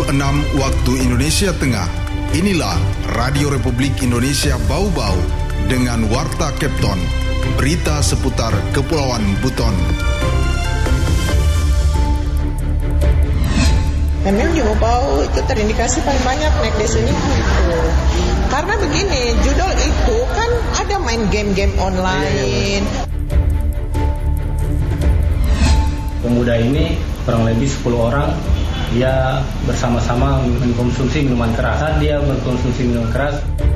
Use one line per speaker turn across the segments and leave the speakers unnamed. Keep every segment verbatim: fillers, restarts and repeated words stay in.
enam waktu Indonesia Tengah. Inilah Radio Republik Indonesia Bau-Bau dengan Warta Kepton, berita seputar Kepulauan Buton.
Memang di Bau-Bau itu terindikasi paling banyak naik desilnya itu. Karena begini, judul itu kan ada main game-game online.
Pemuda ini kurang lebih sepuluh orang, dia bersama-sama mengkonsumsi minuman keras. Saat dia berkonsumsi minuman keras.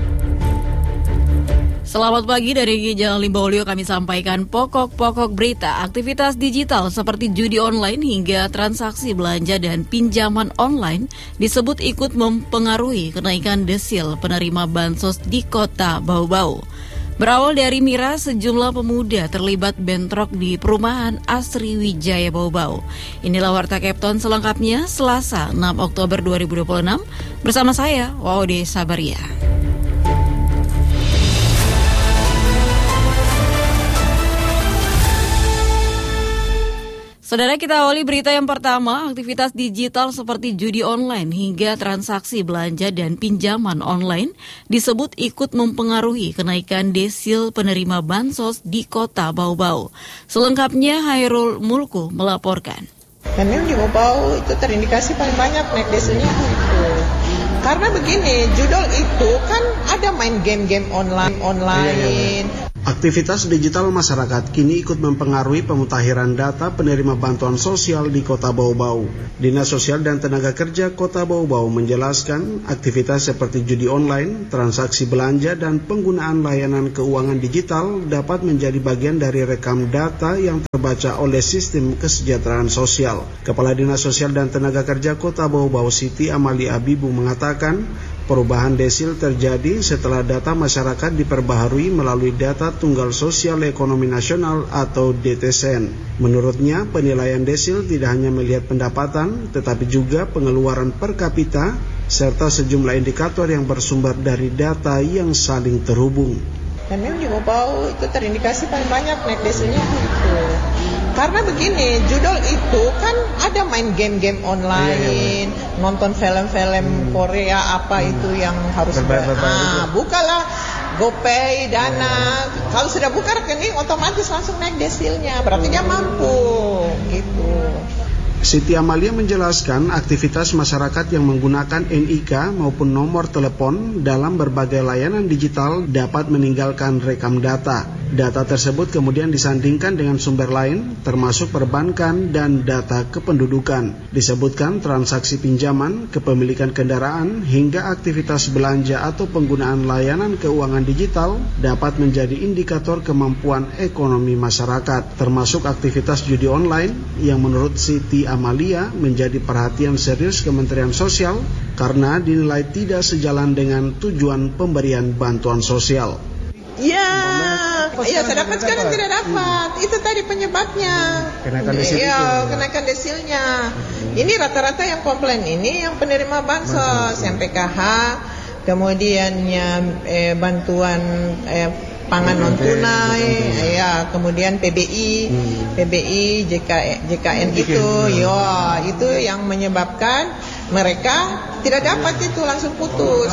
Selamat pagi dari Jalan Limbaulio, kami sampaikan pokok-pokok berita. Aktivitas digital seperti judi online hingga transaksi belanja dan pinjaman online disebut ikut mempengaruhi kenaikan desil penerima bansos di kota Bau-Bau. Berawal dari miras, sejumlah pemuda terlibat bentrok di perumahan Asri Wijaya Bau-Bau. Inilah Warta Kepton selengkapnya Selasa enam Oktober dua ribu dua puluh enam bersama saya, Waude Sabaria. Saudara, kita awali berita yang pertama. Aktivitas digital seperti judi online hingga transaksi belanja dan pinjaman online disebut ikut mempengaruhi kenaikan desil penerima bansos di kota Bau-Bau. Selengkapnya Hairul Mulku melaporkan.
Memang di Bau-Bau itu terindikasi paling banyak naik desilnya itu. Karena begini, judul itu kan ada main game-game online online.
Aktivitas digital masyarakat kini ikut mempengaruhi pemutakhiran data penerima bantuan sosial di Kota Bau-Bau. Dinas Sosial dan Tenaga Kerja Kota Bau-Bau menjelaskan aktivitas seperti judi online, transaksi belanja, dan penggunaan layanan keuangan digital dapat menjadi bagian dari rekam data yang terbaca oleh sistem kesejahteraan sosial. Kepala Dinas Sosial dan Tenaga Kerja Kota Bau-Bau Siti Amalia Abibu mengatakan, perubahan desil terjadi setelah data masyarakat diperbaharui melalui data Tunggal Sosial Ekonomi Nasional atau D T S N. Menurutnya, penilaian desil tidak hanya melihat pendapatan, tetapi juga pengeluaran per kapita, serta sejumlah indikator yang bersumber dari data yang saling terhubung.
Memang di Bau-Bau itu terindikasi paling banyak naik desilnya itu. Karena begini, judul itu kan ada main game-game online, nonton film-film Korea apa itu yang harus ber- ah, bukalah GoPay, Dana. Kalau sudah buka rekening otomatis langsung naik desilnya, berarti dia mampu gitu.
Siti Amalia menjelaskan aktivitas masyarakat yang menggunakan N I K maupun nomor telepon dalam berbagai layanan digital dapat meninggalkan rekam data. Data tersebut kemudian disandingkan dengan sumber lain, termasuk perbankan dan data kependudukan. Disebutkan transaksi pinjaman, kepemilikan kendaraan, hingga aktivitas belanja atau penggunaan layanan keuangan digital dapat menjadi indikator kemampuan ekonomi masyarakat, termasuk aktivitas judi online yang menurut Siti Amalia menjadi perhatian serius Kementerian Sosial karena dinilai tidak sejalan dengan tujuan pemberian bantuan sosial.
Ya, ya saya dapat sekarang tidak dapat. Hmm. Itu tadi penyebabnya. Kenaikan desil. Iya, kenaikan desilnya. Hmm. Ini rata-rata yang komplain ini yang penerima bansos, yang P K H, kemudian yang eh, bantuan eh, pangan non tunai, ya, kemudian P B I, hmm. P B I, J K, J K N itu, ya, itu yang menyebabkan mereka tidak dapat itu langsung putus.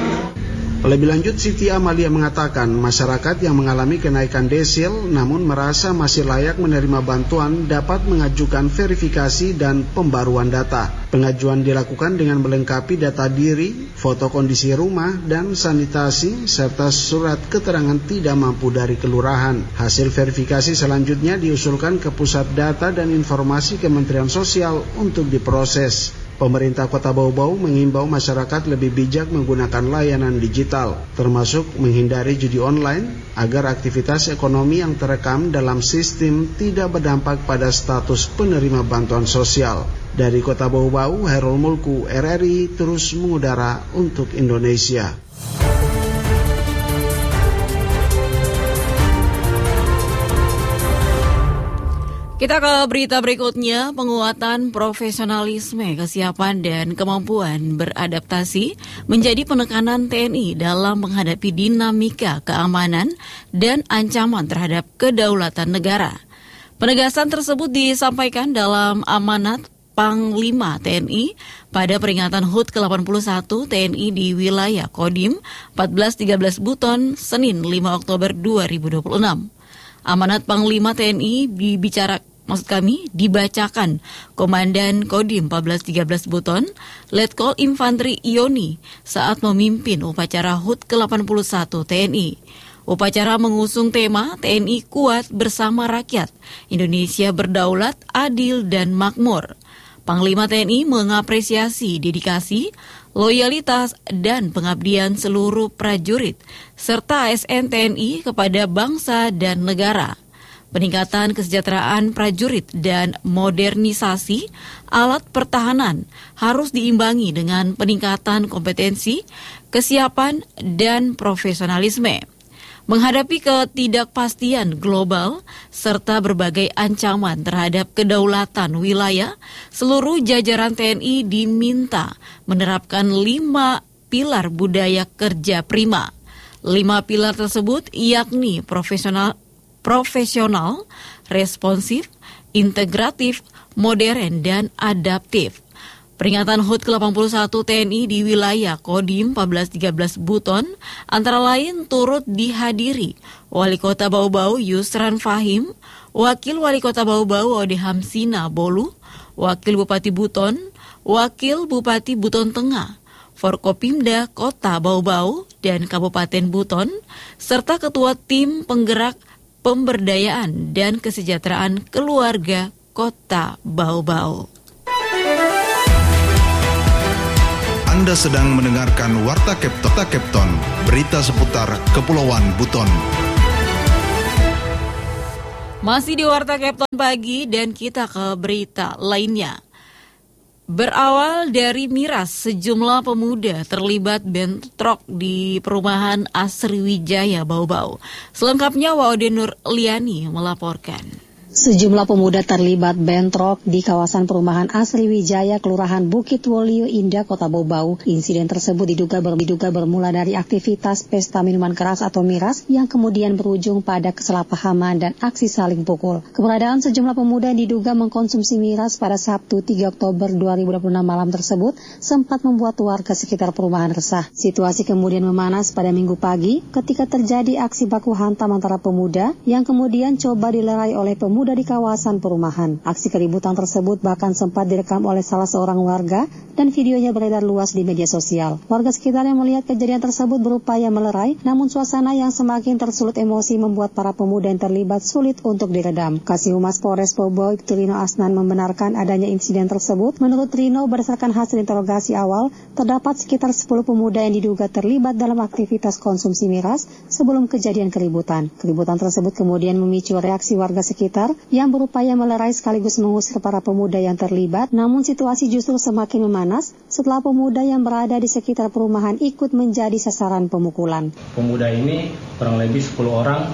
Lebih lanjut, Siti Amalia mengatakan masyarakat yang mengalami kenaikan desil namun merasa masih layak menerima bantuan dapat mengajukan verifikasi dan pembaruan data. Pengajuan dilakukan dengan melengkapi data diri, foto kondisi rumah, dan sanitasi, serta surat keterangan tidak mampu dari kelurahan. Hasil verifikasi selanjutnya diusulkan ke Pusat Data dan Informasi Kementerian Sosial untuk diproses. Pemerintah Kota Bau-Bau mengimbau masyarakat lebih bijak menggunakan layanan digital, termasuk menghindari judi online, agar aktivitas ekonomi yang terekam dalam sistem tidak berdampak pada status penerima bantuan sosial. Dari Kota Bau-Bau, Hairul Mulku, R R I, terus mengudara untuk Indonesia.
Kita ke berita berikutnya. Penguatan profesionalisme, kesiapan, dan kemampuan beradaptasi menjadi penekanan T N I dalam menghadapi dinamika keamanan dan ancaman terhadap kedaulatan negara. Penegasan tersebut disampaikan dalam amanat Panglima T N I pada peringatan H U T ke delapan puluh satu T N I di wilayah Kodim empat belas tiga belas Buton, Senin lima Oktober dua ribu dua puluh enam. Amanat Panglima T N I dibicara, maksud kami dibacakan Komandan Kodim empat belas tiga belas Buton, Letkol Infanteri Ioni saat memimpin upacara H U T ke delapan puluh satu T N I. Upacara mengusung tema T N I kuat bersama rakyat, Indonesia berdaulat, adil dan makmur. Panglima T N I mengapresiasi dedikasi, loyalitas, dan pengabdian seluruh prajurit, serta A S N T N I kepada bangsa dan negara. Peningkatan kesejahteraan prajurit dan modernisasi alat pertahanan harus diimbangi dengan peningkatan kompetensi, kesiapan, dan profesionalisme. Menghadapi ketidakpastian global serta berbagai ancaman terhadap kedaulatan wilayah, seluruh jajaran T N I diminta menerapkan lima pilar budaya kerja prima. Lima pilar tersebut yakni profesional, profesional, responsif, integratif, modern, dan adaptif. Peringatan H U T ke delapan puluh satu T N I di wilayah Kodim empat belas tiga belas Buton antara lain turut dihadiri Wali Kota Bau-Bau Yusran Fahim, Wakil Wali Kota Bau-Bau Ode Hamsina Bolu, Wakil Bupati Buton, Wakil Bupati Buton Tengah, Forkopimda Kota Bau-Bau dan Kabupaten Buton, serta Ketua Tim Penggerak Pemberdayaan dan Kesejahteraan Keluarga Kota Bau-Bau.
Anda sedang mendengarkan Warta Kepton, Kepton, berita seputar Kepulauan Buton.
Masih di Warta Kepton pagi dan kita ke berita lainnya. Berawal dari miras, sejumlah pemuda terlibat bentrok di perumahan Asriwijaya Bau-Bau. Selengkapnya Waode Nur Liani melaporkan.
Sejumlah pemuda terlibat bentrok di kawasan perumahan Asriwijaya, Kelurahan Bukit Wolio Indah, Kota Bau-Bau. Insiden tersebut diduga, ber, diduga bermula dari aktivitas pesta minuman keras atau miras yang kemudian berujung pada kesalahpahaman dan aksi saling pukul. Keberadaan sejumlah pemuda yang diduga mengkonsumsi miras pada Sabtu tiga Oktober dua ribu dua puluh enam malam tersebut sempat membuat warga sekitar perumahan resah. Situasi kemudian memanas pada Minggu pagi ketika terjadi aksi baku hantam antara pemuda yang kemudian coba dilerai oleh pemuda di kawasan perumahan. Aksi keributan tersebut bahkan sempat direkam oleh salah seorang warga dan videonya beredar luas di media sosial. Warga sekitar yang melihat kejadian tersebut berupaya melerai, namun suasana yang semakin tersulut emosi membuat para pemuda yang terlibat sulit untuk diredam. Kasih Humas Polres Bau-Bau Trino Asnan membenarkan adanya insiden tersebut. Menurut Trino, berdasarkan hasil interogasi awal, terdapat sekitar sepuluh pemuda yang diduga terlibat dalam aktivitas konsumsi miras sebelum kejadian keributan. Keributan tersebut kemudian memicu reaksi warga sekitar yang berupaya melerai sekaligus mengusir para pemuda yang terlibat, namun situasi justru semakin memanas setelah pemuda yang berada di sekitar perumahan ikut menjadi sasaran pemukulan.
Pemuda ini kurang lebih sepuluh orang,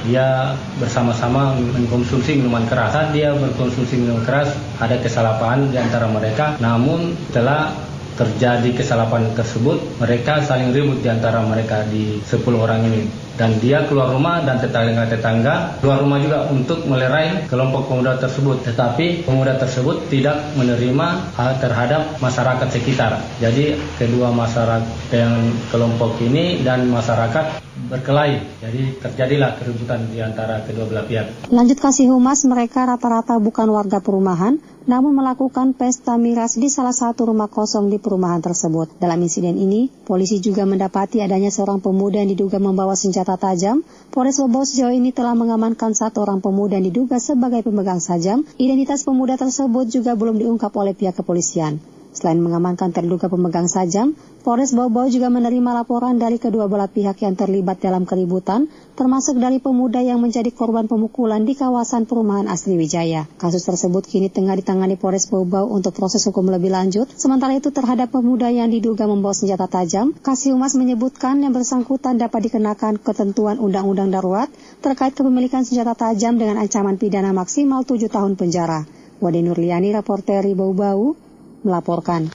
dia bersama-sama mengkonsumsi minuman keras. Saat dia berkonsumsi minuman keras, ada kesalahpahaman di antara mereka, namun setelah terjadi kesalahpahaman tersebut, mereka saling ribut di antara mereka di sepuluh orang ini. Dan dia keluar rumah dan tetangga-tetangga keluar rumah juga untuk melerai kelompok pemuda tersebut. Tetapi pemuda tersebut tidak menerima terhadap masyarakat sekitar. Jadi kedua masyarakat yang kelompok ini dan masyarakat berkelahi. Jadi terjadilah keributan di antara kedua belah pihak.
Lanjut Kasih Humas, mereka rata-rata bukan warga perumahan, namun melakukan pesta miras di salah satu rumah kosong di perumahan tersebut. Dalam insiden ini, polisi juga mendapati adanya seorang pemuda yang diduga membawa senjata tajam. Polres Bau-Bau sejauh ini telah mengamankan satu orang pemuda yang diduga sebagai pemegang sajam. Identitas pemuda tersebut juga belum diungkap oleh pihak kepolisian. Selain mengamankan terduga pemegang sajam, Polres Bau-Bau juga menerima laporan dari kedua belah pihak yang terlibat dalam keributan, termasuk dari pemuda yang menjadi korban pemukulan di kawasan perumahan Asriwijaya. Kasus tersebut kini tengah ditangani Polres Bau-Bau untuk proses hukum lebih lanjut. Sementara itu terhadap pemuda yang diduga membawa senjata tajam, Kasih Humas menyebutkan yang bersangkutan dapat dikenakan ketentuan Undang-Undang Darurat terkait kepemilikan senjata tajam dengan ancaman pidana maksimal tujuh tahun penjara. Wade Nurliani, Reporteri Bau-Bau, melaporkan.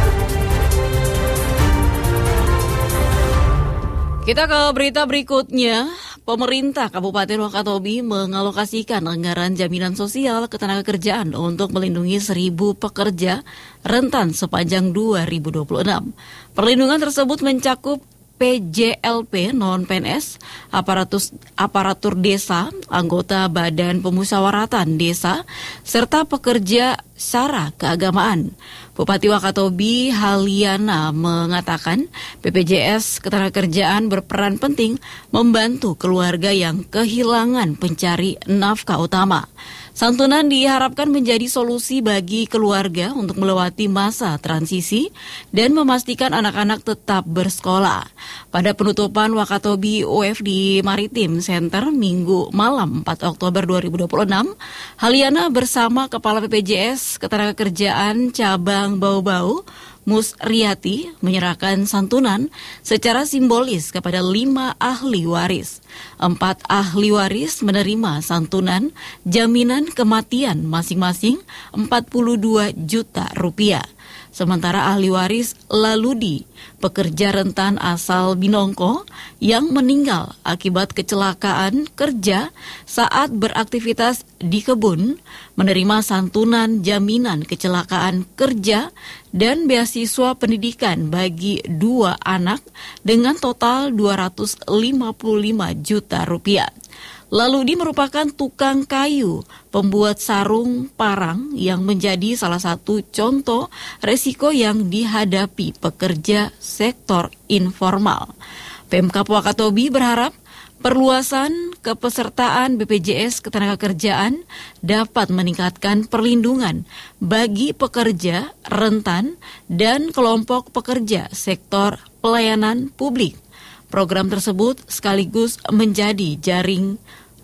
Kita ke berita berikutnya. pemerintah Kabupaten Wakatobi mengalokasikan anggaran jaminan sosial ketenagakerjaan untuk melindungi seribu pekerja rentan sepanjang dua ribu dua puluh enam. Perlindungan tersebut mencakup P J L P non-P N S, aparatus, aparatur desa, anggota Badan Pemusyawaratan Desa, serta pekerja syara keagamaan. Bupati Wakatobi Haliana mengatakan B P J S Ketenagakerjaan berperan penting membantu keluarga yang kehilangan pencari nafkah utama. Santunan diharapkan menjadi solusi bagi keluarga untuk melewati masa transisi dan memastikan anak-anak tetap bersekolah. Pada penutupan Wakatobi O F D Maritim Center Minggu malam empat Oktober dua ribu dua puluh enam, Haliana bersama Kepala B P J S Ketenagakerjaan Cabang Bau-Bau Mus Riyati menyerahkan santunan secara simbolis kepada lima ahli waris. Empat ahli waris menerima santunan jaminan kematian masing-masing empat puluh dua juta rupiah. Sementara ahli waris Laludi, pekerja rentan asal Binongko yang meninggal akibat kecelakaan kerja saat beraktivitas di kebun, menerima santunan jaminan kecelakaan kerja dan beasiswa pendidikan bagi dua anak dengan total dua ratus lima puluh lima juta rupiah. Laludi merupakan tukang kayu, pembuat sarung parang yang menjadi salah satu contoh resiko yang dihadapi pekerja sektor informal. Pemkab Wakatobi berharap perluasan kepesertaan B P J S Ketenagakerjaan dapat meningkatkan perlindungan bagi pekerja rentan dan kelompok pekerja sektor pelayanan publik. Program tersebut sekaligus menjadi jaring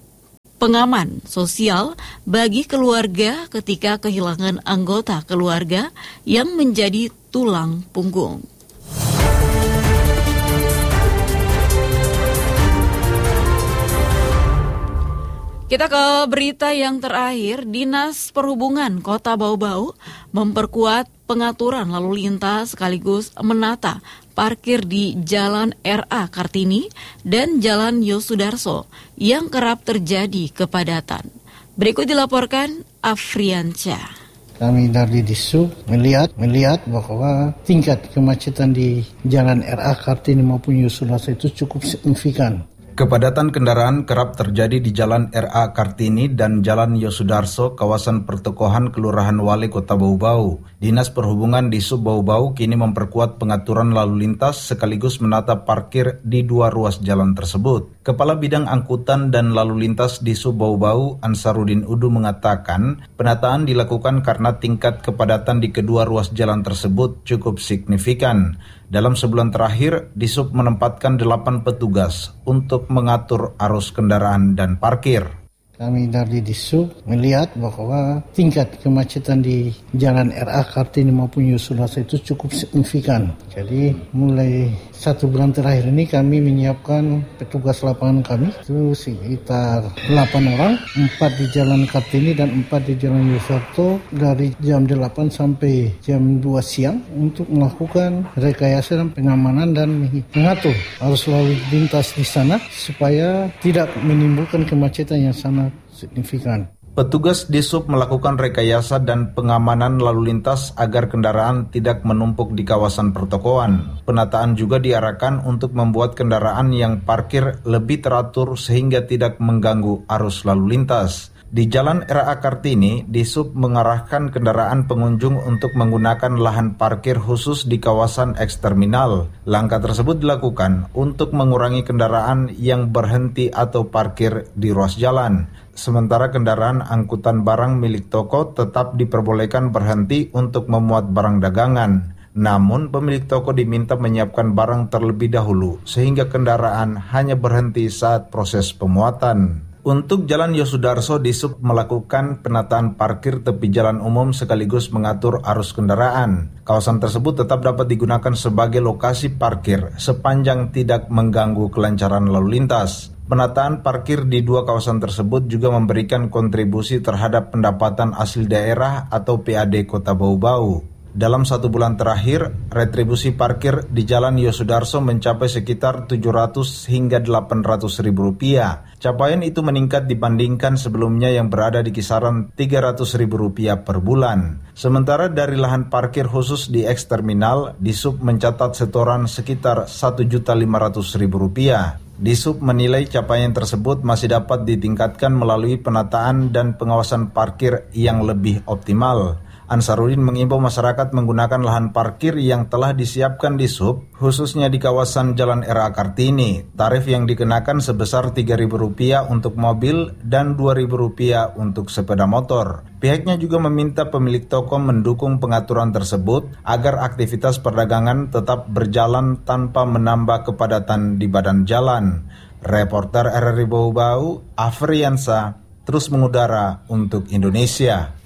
pengaman sosial bagi keluarga ketika kehilangan anggota keluarga yang menjadi tulang punggung. Kita ke berita yang terakhir. Dinas Perhubungan Kota Bau-Bau memperkuat pengaturan lalu lintas sekaligus menata parkir di Jalan R A Kartini dan Jalan Yosudarso yang kerap terjadi kepadatan. Berikut dilaporkan Afriansyah.
Kami dari Disub melihat melihat bahwa tingkat kemacetan di Jalan R A Kartini maupun Yosudarso itu cukup signifikan.
Kepadatan kendaraan kerap terjadi di Jalan R A Kartini dan Jalan Yosudarso, kawasan pertokohan Kelurahan Wale Kota Bau-Bau. Dinas Perhubungan di Sub Bau-Bau kini memperkuat pengaturan lalu lintas sekaligus menata parkir di dua ruas jalan tersebut. Kepala Bidang Angkutan dan Lalu Lintas di Sub Bau-Bau, Ansarudin Udu mengatakan, penataan dilakukan karena tingkat kepadatan di kedua ruas jalan tersebut cukup signifikan. Dalam sebulan terakhir, Disub menempatkan delapan petugas untuk mengatur arus kendaraan dan parkir.
Kami dari Disub melihat bahwa tingkat kemacetan di Jalan R A Kartini maupun Yosudarso itu cukup signifikan. Jadi mulai satu bulan terakhir ini kami menyiapkan petugas lapangan kami itu sekitar delapan orang, empat di Jalan Kartini dan empat di Jalan Yosudarso dari jam delapan sampai jam dua siang untuk melakukan rekayasa dan pengamanan dan mengatur arus lalu lintas di sana supaya tidak menimbulkan kemacetan yang sangat signifikan.
Petugas Disub melakukan rekayasa dan pengamanan lalu lintas agar kendaraan tidak menumpuk di kawasan pertokoan. Penataan juga diarahkan untuk membuat kendaraan yang parkir lebih teratur sehingga tidak mengganggu arus lalu lintas. Di Jalan R A Kartini, Disub mengarahkan kendaraan pengunjung untuk menggunakan lahan parkir khusus di kawasan eks-terminal. Langkah tersebut dilakukan untuk mengurangi kendaraan yang berhenti atau parkir di ruas jalan. Sementara kendaraan angkutan barang milik toko tetap diperbolehkan berhenti untuk memuat barang dagangan. Namun pemilik toko diminta menyiapkan barang terlebih dahulu sehingga kendaraan hanya berhenti saat proses pemuatan. Untuk Jalan Yosudarso, Disub melakukan penataan parkir tepi jalan umum sekaligus mengatur arus kendaraan. Kawasan tersebut tetap dapat digunakan sebagai lokasi parkir sepanjang tidak mengganggu kelancaran lalu lintas. Penataan parkir di dua kawasan tersebut juga memberikan kontribusi terhadap pendapatan asli daerah atau P A D Kota Bau-Bau. Dalam satu bulan terakhir, retribusi parkir di Jalan Yosudarso mencapai sekitar tujuh ratus hingga delapan ratus ribu rupiah. Capaian itu meningkat dibandingkan sebelumnya yang berada di kisaran tiga ratus ribu rupiah per bulan. Sementara dari lahan parkir khusus di eks-terminal, Disub mencatat setoran sekitar satu juta lima ratus ribu rupiah. Disub menilai capaian tersebut masih dapat ditingkatkan melalui penataan dan pengawasan parkir yang lebih optimal. Ansarudin mengimbau masyarakat menggunakan lahan parkir yang telah disiapkan di Sub, khususnya di kawasan Jalan R A Kartini. Tarif yang dikenakan sebesar tiga ribu rupiah untuk mobil dan dua ribu rupiah untuk sepeda motor. Pihaknya juga meminta pemilik toko mendukung pengaturan tersebut agar aktivitas perdagangan tetap berjalan tanpa menambah kepadatan di badan jalan. Reporter R R I Bau-Bau, Afriansa, terus mengudara untuk Indonesia.